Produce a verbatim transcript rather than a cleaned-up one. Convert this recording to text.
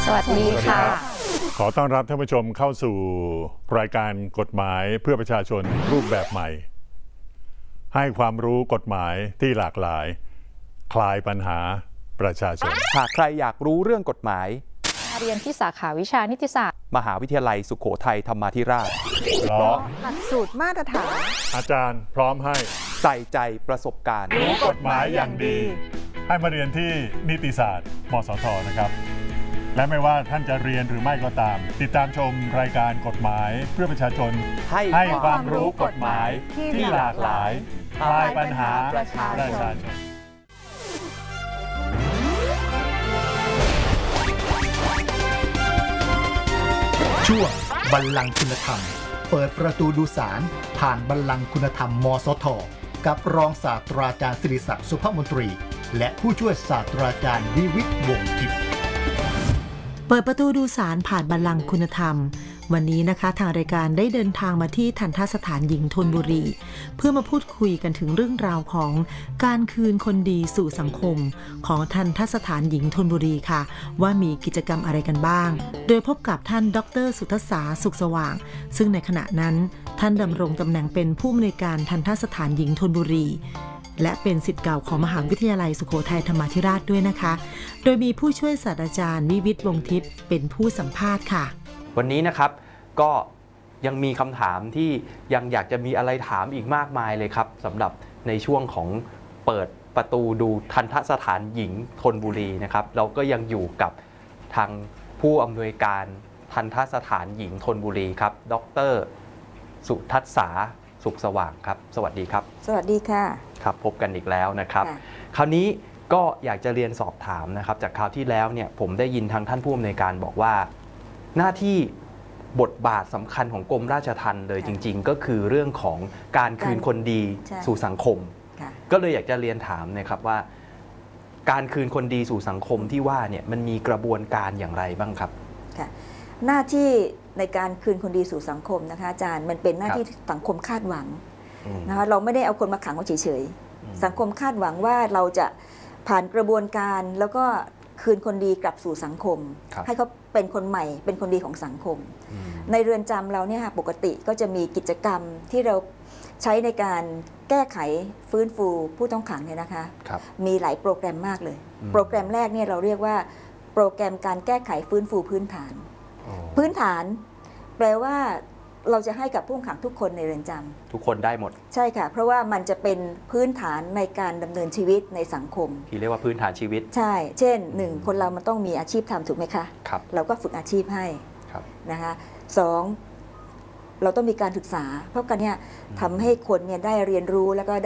สวัสดีค่ะขอต้อนรับท่านผู้ชมเข้าสู่รายการกฎหมายเพื่อประชาชนรูปแบบใหม่ให้ความรู้กฎหมายที่หลากหลายคลายปัญหาประชาชนหากใครอยากรู้เรื่องกฎหมายเรียนที่สาขาวิชานิติศาสตร์มหาวิทยาลัยสุโขทัยธรรมาธิราชเพราะหลักสูตรมาตรฐานอาจารย์พร้อมให้ใส่ใจประสบการณ์รู้กฎหมายอย่างดีให้มาเรียนที่นิติศาสตร์มสทนะครับและไม่ว่าท่านจะเรียนหรือไม่ก็ตามติดตามชมรายการกฎหมายเพื่อประชาชนให้ให้ความรู้กฎหมายที่หลากหลายคลายปัญหาประชาชนช่วงบัลลังก์คุณธรรมเปิดประตูดูศาลผ่านบัลลังก์คุณธรรมมสทกับรองศาสตราจารย์ศิริศักดิ์สุภมนตรีและผู้ช่วยศาสตราจารย์วิวิตรวงศ์ทิพย์เปิดประตูดูศาลผ่านบัลลังก์คุณธรรมวันนี้นะคะทางรายการได้เดินทางมาที่ทัณฑสถานหญิงธนบุรีเพื่อมาพูดคุยกันถึงเรื่องราวของการคืนคนดีสู่สังคมของทัณฑสถานหญิงธนบุรีค่ะว่ามีกิจกรรมอะไรกันบ้างโดยพบกับท่านดร.สุทัศสาสุขสว่างซึ่งในขณะนั้นท่านดำรงตำแหน่งเป็นผู้อำนวยการทัณฑสถานหญิงธนบุรีและเป็นศิษย์เก่าของมหาวิทยาลัยสุโขทัยธรรมาธิราชด้วยนะคะโดยมีผู้ช่วยศาสตราจารย์วิวิตรวงศ์ทิพย์เป็นผู้สัมภาษณ์ค่ะวันนี้นะครับก็ยังมีคำถามที่ยังอยากจะมีอะไรถามอีกมากมายเลยครับสำหรับในช่วงของเปิดประตูดูทัณฑสถานหญิงธนบุรีนะครับเราก็ยังอยู่กับทางผู้อำนวยการทัณฑสถานหญิงธนบุรีครับดร.สุทัศสาสุขสว่างครับสวัสดีครับสวัสดีค่ะครับพบกันอีกแล้วนะครับคราวนี้ก็อยากจะเรียนสอบถามนะครับจากคราวที่แล้วเนี่ยผมได้ยินทางท่านผู้อำนวยการบอกว่าหน้าที่บทบาทสำคัญของกรมราชทัณฑ์เลยจริงๆก็คือเรื่องของการคืนคนดีสู่สังคมก็เลยอยากจะเรียนถามนะครับว่าการคืนคนดีสู่สังคมที่ว่าเนี่ยมันมีกระบวนการอย่างไรบ้างครับค่ะหน้าที่ในการคืนคนดีสู่สังคมนะคะอาจารย์มันเป็นหน้าที่สังคมคาดหวังนะคะเราไม่ได้เอาคนมาขังไว้เฉยๆสังคมคาดหวังว่าเราจะผ่านกระบวนการแล้วก็คืนคนดีกลับสู่สังคมให้เขาเป็นคนใหม่เป็นคนดีของสังคมในเรือนจำเราเนี่ยปกติก็จะมีกิจกรรมที่เราใช้ในการแก้ไขฟื้นฟูผู้ต้องขังเนี่ยนะคะมีหลายโปรแกรมมากเลยโปรแกรมแรกเนี่ยเราเรียกว่าโปรแกรมการแก้ไขฟื้นฟูพื้นฐานพื้นฐานแปลว่าเราจะให้กับผู้ต้องขังทุกคนในเรือนจำทุกคนได้หมดใช่ค่ะเพราะว่ามันจะเป็นพื้นฐานในการดำเนินชีวิตในสังคมที่เรียกว่าพื้นฐานชีวิตใช่เช่นหนึ่งคนเรามันต้องมีอาชีพทำถูกไหมคะครับเราก็ฝึกอาชีพให้นะคะสองเราต้องมีการศึกษาเพราะกันเนี่ยทำให้คนเนี่ยได้เรียนรู้แล้วก็